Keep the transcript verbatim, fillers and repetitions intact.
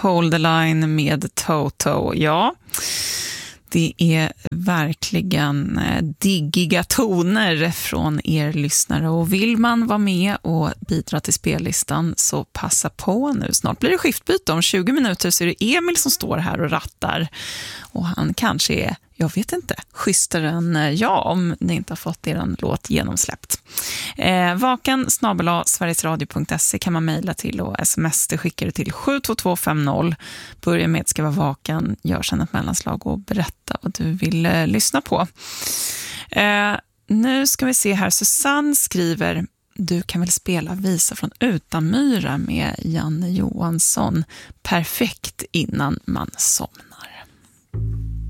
Hold the Line med Toto. Ja, det är verkligen diggiga toner från er lyssnare, och vill man vara med och bidra till spellistan så passa på nu. Snart blir det skiftbyte, om tjugo minuter så är det Emil som står här och rattar, och han kanske är, jag vet inte, schysstare än jag om ni inte har fått er låt genomsläppt. Eh, vakan snabel-a sverigesradio punkt se kan man mejla till, och sms det skickar du till sju två två fem noll. Börja med att skriva vakan, gör sedan ett mellanslag och berätta vad du vill eh, lyssna på. Eh, nu ska vi se här, Susanne skriver: du kan väl spela Visa från Utanmyra med Janne Johansson. Perfekt innan man somnar.